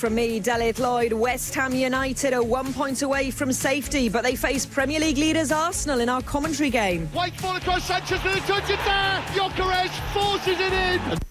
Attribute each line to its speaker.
Speaker 1: From me, Dalit Lloyd, West Ham United are 1 point away from safety, but they face Premier League leaders Arsenal in our commentary game.
Speaker 2: White ball across Sanchez, touch it there! Gyökeres forces it in!